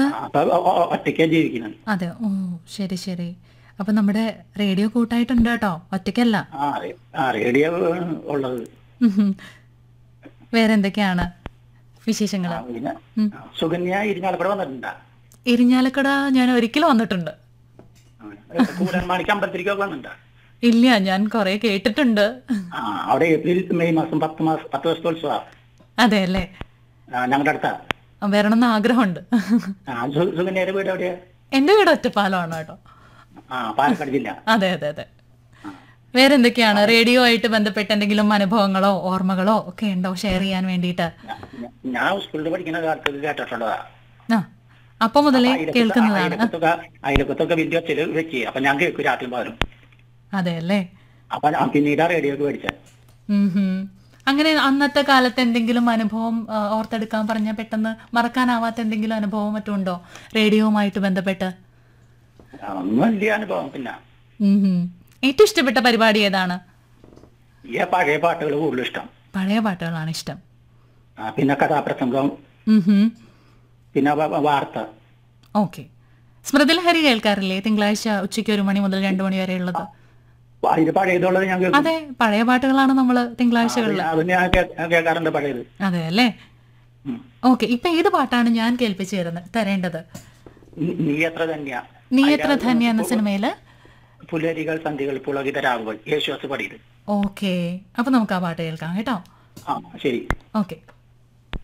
അപ്പൊ ഒറ്റയ്ക്കാ ജീവിക്കുന്നത്. അതെ. ഓ, ശരി ശരി. അപ്പൊ നമ്മുടെ റേഡിയോ കൂട്ടായിട്ടുണ്ട് കേട്ടോ, ഒറ്റയ്ക്കല്ല. റേഡിയോ ഉള്ളത്. ഉഹും. വേറെ എന്തൊക്കെയാണ് വിശേഷങ്ങള്? പിന്നെ സുകന്യ ഇരിഞ്ഞാലക്കുട വന്നിട്ടുണ്ടാ? ഇരിഞ്ഞാലക്കുട ഞാൻ ഒരിക്കലും വന്നിട്ടുണ്ട്. കൂടൻമാണിക്ക് അമ്പലത്തിലേക്കൊക്കെ വന്നിട്ടുണ്ടാ? ഇല്ല, ഞാൻ കൊറേ കേട്ടിട്ടുണ്ട്. അവിടെ ഏപ്രിൽ മെയ് മാസം 10 ദിവസത്തെ ഉത്സവ. അതെ അല്ലേ? ഞങ്ങളുടെ അടുത്താ. വരണമെന്ന് ആഗ്രഹമുണ്ട്. സുകന്യയുടെ വീട് എവിടെയാ? എന്റെ വീട് ഒറ്റപ്പാലമാണ് കേട്ടോ. പാലക്കാട് ജില്ല. അതെ അതെ അതെ. വേറെന്തൊക്കെയാണ് റേഡിയോ ആയിട്ട് ബന്ധപ്പെട്ട എന്തെങ്കിലും അനുഭവങ്ങളോ ഓർമ്മകളോ ഒക്കെ ഉണ്ടോ ഷെയർ ചെയ്യാൻ വേണ്ടിയിട്ട്? ഞാൻ സ്കൂളിൽ പഠിക്കുന്ന കാലത്ത് കേട്ടിട്ടുള്ളതാ. അപ്പൊ മുതലേ കേൾക്കുന്നതാണ്. അയലക്കത്തൊക്കെ വലിയ ഒച്ചല് വെച്ച് അപ്പൊ ഞാൻ കേൾക്കും രാത്രി പാലും. അതെ അല്ലേ? അപ്പൊ പിന്നീട് റേഡിയോ ഒക്കെ മേടിച്ചത്. അങ്ങനെ അന്നത്തെ കാലത്ത് എന്തെങ്കിലും അനുഭവം ഓർത്തെടുക്കാൻ പറഞ്ഞാൽ പെട്ടെന്ന് മറക്കാനാവാത്ത എന്തെങ്കിലും അനുഭവം മറ്റും ഉണ്ടോ റേഡിയോവുമായിട്ട് ബന്ധപ്പെട്ട്? ഒന്നും വലിയ അനുഭവം. പിന്നെ ഏറ്റവും ഇഷ്ടപ്പെട്ട പരിപാടി ഏതാണ്? ഈ പഴയ പാട്ടുകൾ കൂടുതൽ ഇഷ്ടം. പഴയ പാട്ടുകളാണ് ഇഷ്ടം. പിന്നെ കഥാപ്രസംഗം, പിന്നെ വാർത്ത. ഓക്കെ. സ്മൃതിലഹരി കേൾക്കാറില്ലേ? തിങ്കളാഴ്ച ഉച്ചയ്ക്ക് 1 മണി മുതൽ 2 മണി വരെ ഉള്ളത്. പഴയതുള്ളത് ഞാൻ കേൾക്കും. അതെ, പഴയ പാട്ടുകളാണ് നമ്മള് തിങ്കളാഴ്ചകളിൽ. കേൾക്കാറുണ്ട് പഴയത്. അതെ അല്ലേ? ഓക്കെ. ഇപ്പൊ ഏത് പാട്ടാണ് ഞാൻ കേൾപ്പിച്ചു തരേണ്ടത്? നീ എത്ര ധന്യ. നീ എത്ര ധന്യ എന്ന സിനിമയില് പുലരികൾ സന്ധികൾ പുളകിത രാവുകൾ യേശുദാസ് പാടിയത്. ഓക്കെ. അപ്പൊ നമുക്ക് ആ പാട്ട് കേൾക്കാം കേട്ടോ. ശരി. ഓക്കെ.